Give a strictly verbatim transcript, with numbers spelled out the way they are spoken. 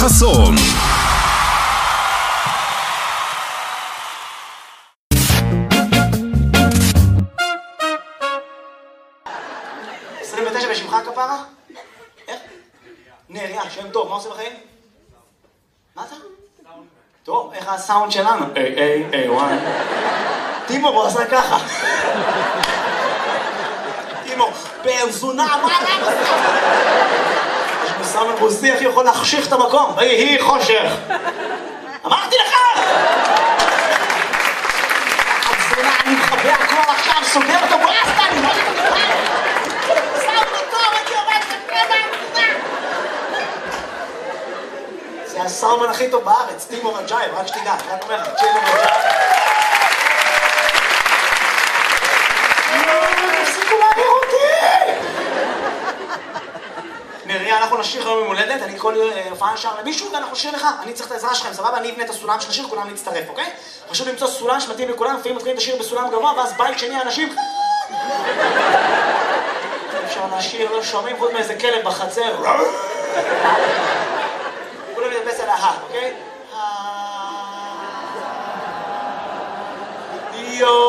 חסון. עשרים ותשע בשמך כפרה? איך? נריה, שם טוב, מה עושה בחיים? מה אתה? טוב, איך הסאונד שלנו? איי, איי, איי, וואי. טימור, הוא עשה ככה. טימור, בזונה, מה אתה עושה? יש מסאמן רוסי, איך יכול להחשיך את המקום? ויהי חושך. אמרתי לך! בזונה, אני מחבא הכל עכשיו, סוגר אותו ברסטה, אני לא יודע לך. זה הסאומן הכי טוב בארץ, טימור רג'ייב, רק שתדע, רק אומר לך, טימור רג'ייב. תפסיקו להעיר אותי! נריה, אנחנו נשיר היום ממולדת, אני כל הופעה נשאר למישהו ואנחנו נשיר לך, אני צריך את העזרה שלכם, סבבה? אני אבנה את הסולם של השיר, כולם להצטרף, אוקיי? חשוב למצוא סולם שמתאים לכולם, לפעמים מתחילים את השיר בסולם גבוה, ואז בית שני אנשים... אפשר לשיר, לא שומעים חוץ מאיזה כלב בחצר. כולם נדבס על ההה, אוקיי? יואו